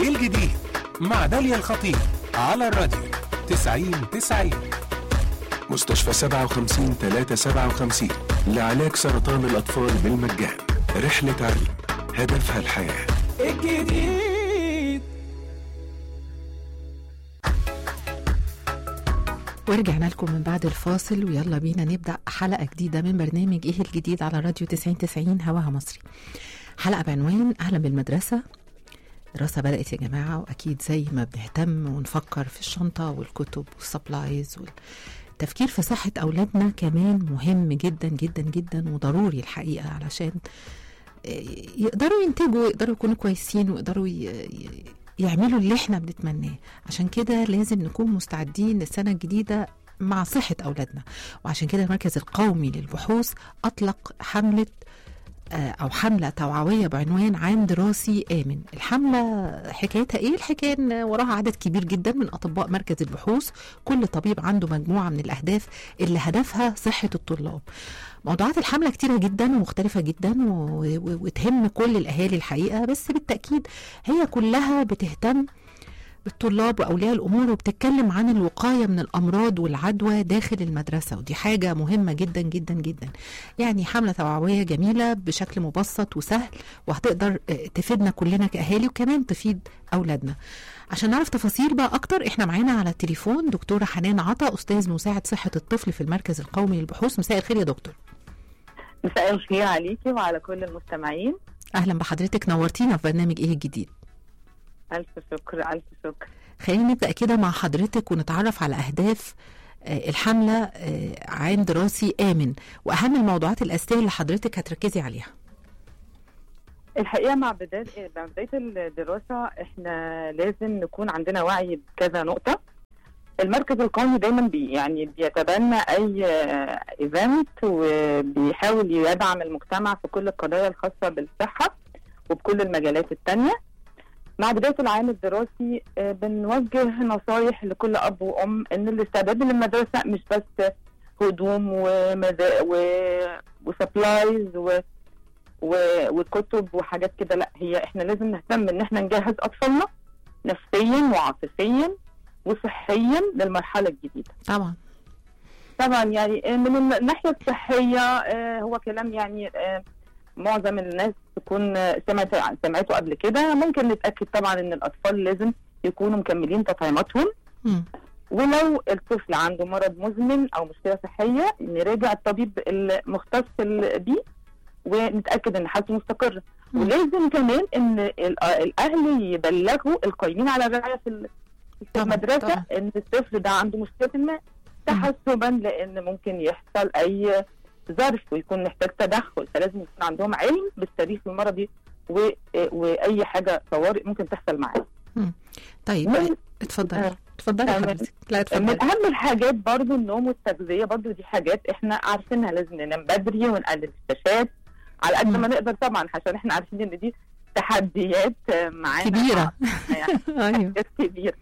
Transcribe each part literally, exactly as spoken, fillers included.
ايه الجديد مع داليا الخطيب على الراديو تسعين تسعين. مستشفى سبعة وخمسين ثلاثة سبعة وخمسين لعلاج سرطان الأطفال بالمجان. رحلة علم هدفها الحياة. الجديد. ورجعنا لكم من بعد الفاصل، ويلا بينا نبدأ حلقة جديدة من برنامج ايه الجديد على راديو تسعين تسعين هواها مصري. حلقة بعنوان أهلا بالمدرسة. دراسة بدأت يا جماعة، وأكيد زي ما بنهتم ونفكر في الشنطة والكتب والسبلايز والتفكير في صحة أولادنا كمان مهم جدا جدا جدا وضروري الحقيقة، علشان يقدروا ينتجوا، يقدروا يكونوا كويسين، ويقدروا يعملوا اللي احنا بنتمناه. عشان كده لازم نكون مستعدين للسنة الجديدة مع صحة أولادنا. وعشان كده المركز القومي للبحوث أطلق حملة أو حملة توعوية بعنوان عام دراسي آمن. الحملة حكايتها إيه؟ الحكاية إن وراها عدد كبير جدا من أطباء مركز البحوث، كل طبيب عنده مجموعة من الأهداف اللي هدفها صحة الطلاب. موضوعات الحملة كتيرة جدا ومختلفة جدا وتهم كل الأهالي الحقيقة، بس بالتأكيد هي كلها بتهتم بالطلاب وأولياء الأمور، وبتتكلم عن الوقاية من الأمراض والعدوى داخل المدرسة، ودي حاجة مهمة جدا جدا جدا. يعني حملة توعوية جميلة بشكل مبسط وسهل، وهتقدر تفيدنا كلنا كأهالي وكمان تفيد أولادنا. عشان نعرف تفاصيل بقى أكتر، إحنا معانا على التليفون دكتورة حنان عطا، أستاذ مساعد صحة الطفل في المركز القومي للبحوث. مساء الخير يا دكتور. مساء الخير عليكي وعلى كل المستمعين. أهلا بحضرتك، نورتينا في برنامج إيه الجديد. ألف شكر ألف شكر. خلينا نبدأ كده مع حضرتك ونتعرف على أهداف الحملة عام دراسي آمن، وأهم الموضوعات الأساسية اللي حضرتك هتركزي عليها. الحقيقة مع بداية مع بداية الدراسة احنا لازم نكون عندنا وعي بكذا نقطة. المركز القومي دايما بي يعني بيتبنى أي ايفنت وبيحاول يدعم المجتمع في كل القضايا الخاصة بالصحة وبكل المجالات التانية. مع بداية العام الدراسي بنوجه نصايح لكل أب وأم إن الاستعداد للمدرسة مش بس هدوم ومدا و... وسبلايز و... و... وكتب وحاجات كده، لا، هي احنا لازم نهتم إن احنا نجهز أطفالنا نفسيا وعاطفيا وصحيا للمرحلة الجديدة. طبعا طبعا يعني من الناحية الصحية هو كلام يعني معظم الناس تكون سمعت سمعته قبل كده. ممكن نتأكد طبعا ان الاطفال لازم يكونوا مكملين تطعيماتهم، ولو الطفل عنده مرض مزمن او مشكله صحيه نراجع الطبيب المختص بيه ونتاكد ان حالته مستقره. م. ولازم كمان ان الاهل يبلغوا القائمين على الرعايه في المدرسه طبعا. ان الطفل ده عنده مشكله ما تحسبا، لان ممكن يحصل اي ظرف ويكون محتاج تدخل، فلازم يكون عندهم علم بالتاريخ المرضي و... واي حاجه طوارئ ممكن تحصل معاه. طيب من... اتفضلي آه. اتفضلي حضرتك. لا اتفضلي. من اهم الحاجات برضو النوم والتغذيه، برضو دي حاجات احنا عارفينها، لازم ننام بدري ونقلل الشاشات على قد ما نقدر طبعا، عشان احنا عارفين ان دي تحديات معانا كبيره يعني تحديات كبيره.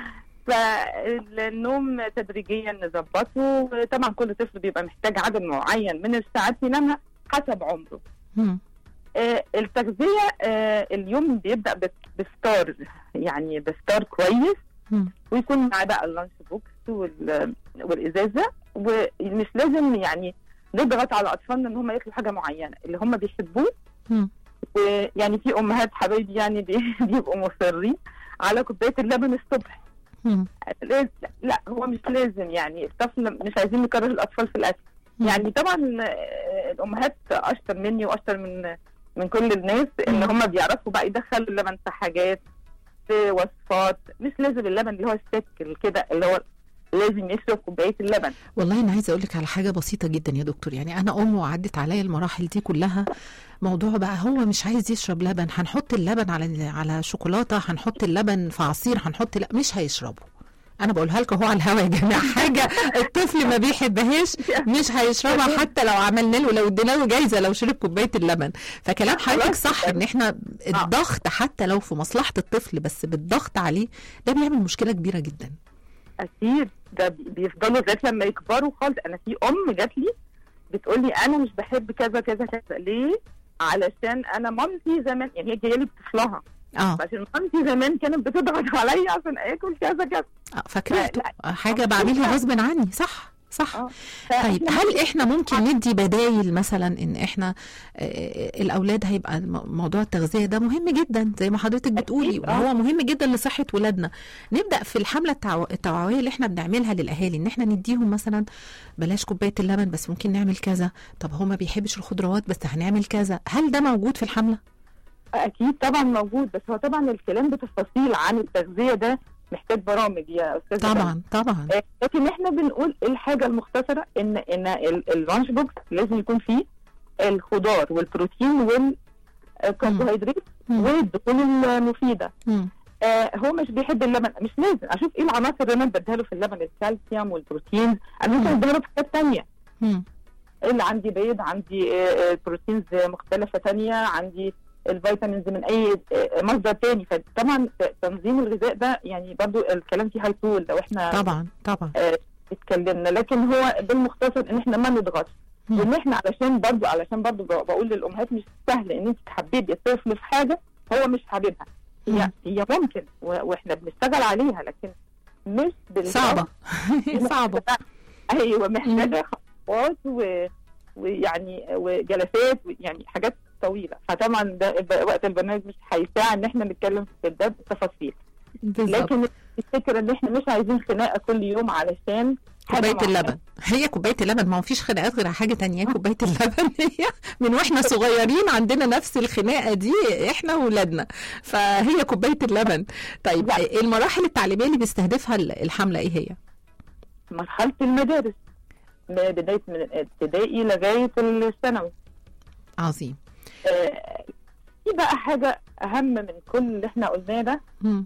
فالنوم تدريجيا نظبطه، وطبعا كل طفل بيبقى محتاج عدد معين من الساعات ينامها حسب عمره. آه التغذية آه اليوم بيبدأ بفطار، يعني بفطار كويس، م. ويكون معاه بقى اللانش بوكس والإزازة، ومش لازم يعني نضغط على أطفالنا إن هم ياكلوا حاجة معينة اللي هم بيحبوه. ويعني في أمهات حبايبي يعني بيبقوا مصرين على كوباية اللبن الصبح. لا, لا هو مش لازم، يعني الطفل مش عايزين نكره الأطفال في الأكل. مم. يعني طبعا الأمهات أشطر مني وأشطر من من كل الناس إن هم بيعرفوا بقى يدخلوا اللبن في حاجات في وصفات. مش لازم اللبن اللي هو السكر كده اللي هو لازم يشرب كوبايه اللبن. والله انا عايزه اقول لك على حاجه بسيطه جدا يا دكتور، يعني انا ام وعدت عليا المراحل دي كلها. موضوع بقى هو مش عايز يشرب لبن، هنحط اللبن على على شوكولاته، هنحط اللبن في عصير، هنحط لا مش هيشربه. انا بقولها لكم هو على الهوا يا جماعه، حاجه الطفل ما بيحبهاش مش هيشربها حتى لو عملنا له، لو ادينا له جايزه لو شرب كوبايه اللبن. فكلام حضرتك صح ان احنا الضغط حتى لو في مصلحه الطفل بس بالضغط عليه ده بيعمل مشكله كبيره جدا. اكيد ده بيفضلوا لغايه لما يكبروا خالص. انا في ام جات لي بتقول لي انا مش بحب كذا كذا كذا. ليه؟ علشان انا مامتي زمان، يعني هي جايه لي بطفلها اه عشان مامتي زمان كانت بتضغط عليا عشان اكل كذا كذا. اه فكرته حاجه بعملها غصب عني. صح صح. آه. طيب هل احنا ممكن ندي بدايل مثلا ان احنا آه الاولاد هيبقى موضوع التغذيه ده مهم جدا زي ما حضرتك بتقولي، وهو مهم جدا لصحه ولادنا. نبدا في الحمله التوعويه اللي احنا بنعملها للاهالي ان احنا نديهم مثلا بلاش كوبايه اللبن بس ممكن نعمل كذا، طب هو ما بيحبش الخضروات بس هنعمل كذا. هل ده موجود في الحمله؟ اكيد طبعا موجود، بس هو طبعا الكلام بتفاصيل عن التغذيه ده محتاج برامج يا استاذه. طبعا طبعا. لكن احنا بنقول الحاجه المختصره ان ان اللانش بوكس لازم يكون فيه الخضار والبروتين والكربوهيدرات والدهون المفيده. آه هو مش بيحب اللبن، مش لازم اشوف ايه العناصر اللي انا بديها له في اللبن، الكالسيوم والبروتين، انا ممكن اديها له في حاجات ثانيه. اللي عندي بيض، عندي آه بروتينز مختلفه ثانيه، عندي الفيتامينز من اي مصدر تاني. فطبعا تنظيم الغذاء ده يعني برضو الكلام فيه هيطول لو احنا طبعا طبعا اه اتكلمنا، لكن هو بالمختصر ان احنا ما نضغطش، وان احنا علشان برضو علشان برضو بقول للامهات مش سهل ان انت تحببي الطفل في حاجه هو مش حاببها. هي هي ممكن واحنا بنشتغل عليها، لكن مش صعبه صعبه. ايوه محتاجه خطوات ويعني وجلسات يعني حاجات طويله. فطبعا ده وقت البرنامج مش هيساعد ان احنا نتكلم في ده بالتفاصيل، لكن الفكره ان احنا مش عايزين خناقه كل يوم علشان كوبايه اللبن. هي كوبايه اللبن، ما فيش خناقات غير حاجه تانية. كوبايه اللبن هي من واحنا صغيرين عندنا نفس الخناقه دي احنا واولادنا، فهي كوبايه اللبن. طيب المراحل التعليميه اللي بيستهدفها الحمله ايه هي؟ مرحله المدارس، بدايه من الابتدائي لغايه الثانوي. عظيم. آه في بقى حاجة أهم من كل اللي احنا قلناه ده،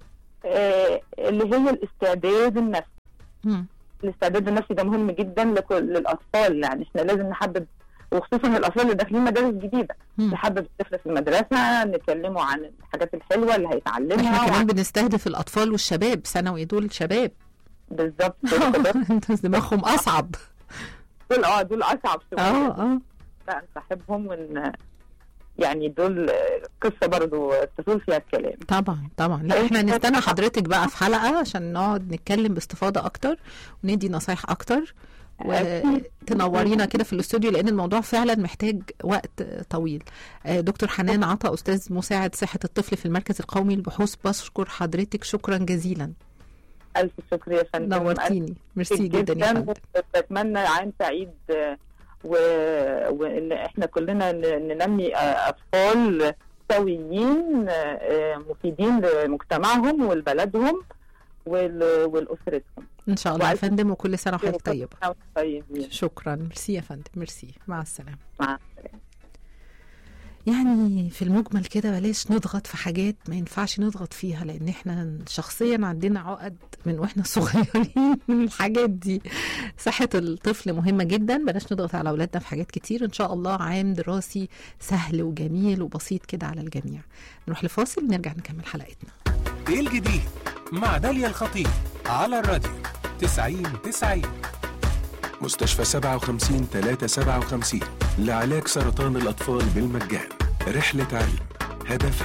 آه اللي هي الاستعداد النفسي. مم. الاستعداد النفسي ده مهم جدا لكل للأطفال، يعني احنا لازم نحبب، وخصوصا الأطفال اللي داخلين مدارس جديدة، مم. نحبب الطفل في المدرسة، نكلمه عن الحاجات الحلوة اللي هيتعلمها. احنا كمان بنستهدف الأطفال والشباب، ثانوي دول شباب. بالظبط. دماغهم أصعب. دول اه دول أصعب شوية. اه اه لا نصاحبهم ون يعني دول قصه برضو تطول فيها الكلام. طبعا طبعا. لا احنا نستنى حضرتك بقى في حلقه عشان نقعد نتكلم باستفاضه اكتر وندي نصايح اكتر وتنورينا كده في الاستوديو، لان الموضوع فعلا محتاج وقت طويل. دكتور حنان عطا، استاذ مساعد صحه الطفل في المركز القومي للبحوث، بشكر حضرتك شكرا جزيلا. الف شكر يا فندم، نورتيني. ميرسي جدا يا فندم. بتمنى عام سعيد وان احنا كلنا ننمي اطفال سويين مفيدين لمجتمعهم ولبلدهم ولاسرتهم ان شاء الله يا فندم، وكل سنه وحضرتك طيبه. طيبين. شكرا. ميرسي يا فندم. ميرسي. مع السلامه. مع السلامه. يعني في المجمل كده بلاش نضغط في حاجات ما ينفعش نضغط فيها، لان احنا شخصيا عندنا عقد من واحنا صغيرين من الحاجات دي. صحة الطفل مهمة جدا، بلاش نضغط على اولادنا في حاجات كتير. ان شاء الله عام دراسي سهل وجميل وبسيط كده على الجميع. نروح لفاصل ونرجع نكمل حلقتنا. ايه الجديد مع داليا الخطيب على الراديو تسعين تسعين. مستشفى سبعة وخمسين ثلاثة سبعة وخمسين لعلاج سرطان الأطفال بالمجان. رحلة علم هدفها